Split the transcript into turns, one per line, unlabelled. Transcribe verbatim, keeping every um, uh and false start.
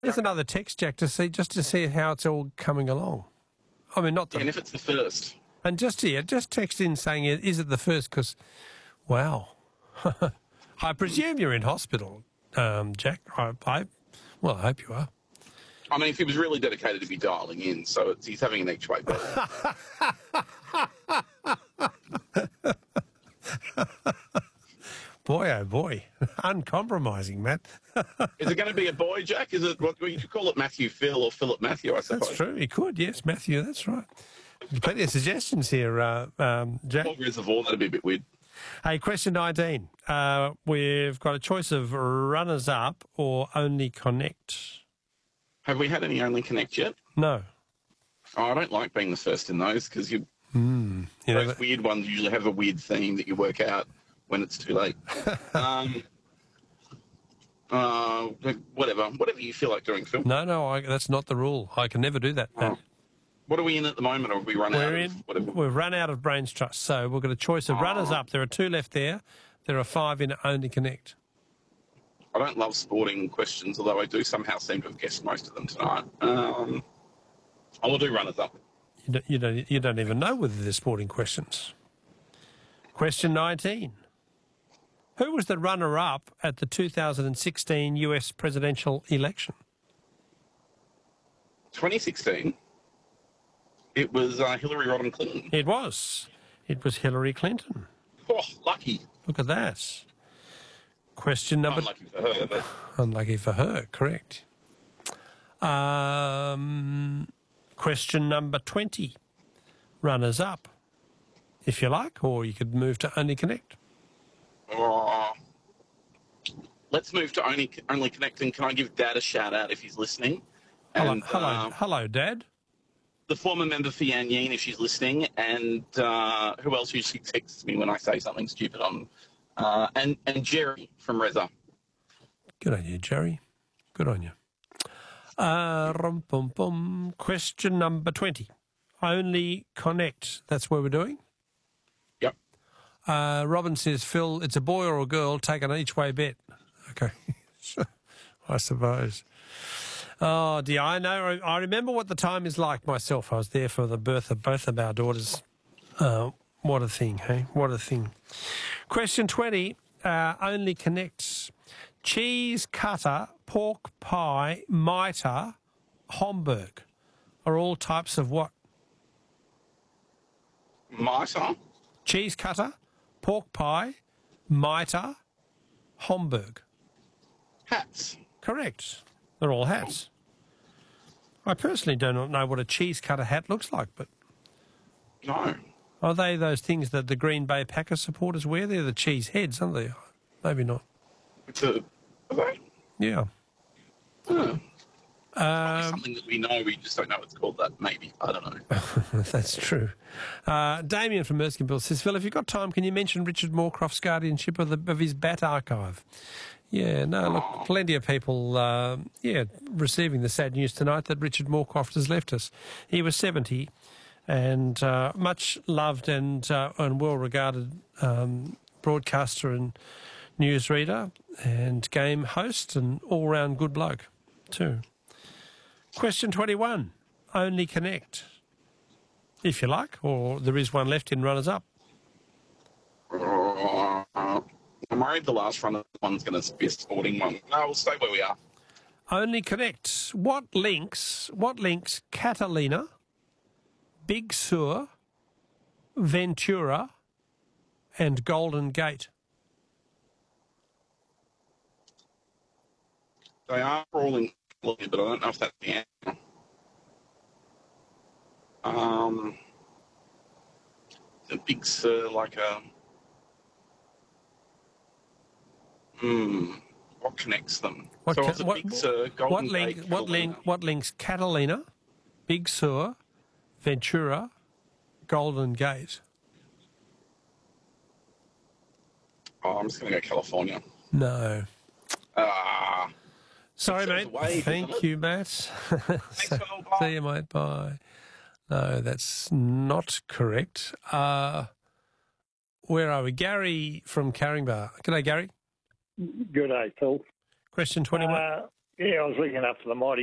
There's another text, Jack, to see just to see how it's all coming along. I mean, not the...
Yeah, and if it's the first.
And just here, just text in saying, is it the first? Because, wow. I presume you're in hospital, um, Jack. I, I, well, I hope you are.
I mean, if he was really dedicated to be dialing in, so it's, he's having an each way bet.
Boy, oh boy. Uncompromising, Matt.
Is it going to be a boy, Jack? Is it what you could call it Matthew Phil or Philip Matthew, I suppose?
That's true. He could, yes, Matthew, that's right. There's plenty of suggestions here, uh, um, Jack.
Paul Reservoir, that'd be a bit weird.
Hey, question nineteen. Uh, we've got a choice of runners-up or only connect.
Have we had any only connect yet?
No.
Oh, I don't like being the first in those because you,
mm, you
those
know,
weird ones usually have a weird theme that you work out when it's too late. um, uh, whatever. Whatever you feel like doing, Phil.
No, no, I, that's not the rule. I can never do that.
Oh. What are we in at the moment, or have we run
We're
out
in,
of whatever?
We've run out of Brains Trust, so we've got a choice of
oh.
runners-up. There are two left there. There are five in Only Connect.
I don't love sporting questions, although I do somehow seem to have guessed most of them tonight. Um, I will do runners-up.
You don't, you, don't, you don't even know whether they're sporting questions. Question nineteen. Who was the runner-up at the two thousand sixteen U S presidential election?
twenty sixteen? It was uh, Hillary Rodham Clinton.
It was. It was Hillary Clinton.
Oh, lucky.
Look at that. Question number...
Unlucky for her, but...
Unlucky for her, correct. Um, question number twenty. Runners up, if you like, or you could move to Only Connect.
Oh, let's move to Only, only Connect, and can I give Dad a shout-out if he's listening?
Hello,
And,
hello,
uh,
hello, Dad.
The former member for Yan Yeen, if she's listening, and uh, who else usually texts me when I say something stupid on, uh, and, and Jerry from Reza.
Good on you, Jerry. Good on you. Uh, rum, bum, bum. Question number twenty. Only Connect. That's where we're doing?
Yep.
Uh, Robin says, Phil, it's a boy or a girl, take an each way bet. Okay. I suppose. Oh, dear, I know. I remember what the time is like myself. I was there for the birth of both of our daughters. Uh, what a thing, hey? What a thing. Question twenty, uh, Only Connects. Cheese cutter, pork pie, mitre, Homburg are all types of what?
Mitre?
Cheese cutter, pork pie, mitre, Homburg.
Hats.
Correct. They're all hats. I personally do not know what a cheese cutter hat looks like, but...
No.
Are they those things that the Green Bay Packers supporters wear? They're the cheese heads, aren't they? Maybe not.
It's a... Are they?
Yeah.
Oh.
Um,
something that we know, we just don't know it's called that, maybe. I don't know.
That's true. Uh, Damien from Erskineville says, Phil, if you've got time, can you mention Richard Moorcroft's guardianship of, the, of his bat archive? Yeah, no, look,
oh.
plenty of people, uh, yeah, receiving the sad news tonight that Richard Moorcroft has left us. He was seventy and uh, much loved and, uh, and well-regarded um, broadcaster and newsreader and game host and all-round good bloke too. Question twenty-one, Only Connect, if you like, or there is one left in runners-up.
Uh, I'm worried the last run one's going to be a sporting one. No, we'll stay where we are.
Only Connect. What links, what links Catalina, Big Sur, Ventura and Golden Gate?
They are all in, but I don't know if that's the answer. Um, the Big Sur, like a... Hmm. What connects them?
What,
so
ca-
it's a
what,
Big Sur, Golden
what, link,
Gate,
what, link, what links Catalina, Big Sur, Ventura, Golden Gate?
Oh, I'm just going to go California.
No.
Ah.
Sorry,
Big Sur's
mate.
away,
Thank
isn't it?
you, Matt.
Thanks,
So-
Phil. Bye.
See you, mate. Bye. No, that's not correct. Uh, where are we? Gary from Caringbah. G'day, Gary.
Good day, Phil.
Question twenty-one.
Uh, Yeah, I was looking after the mighty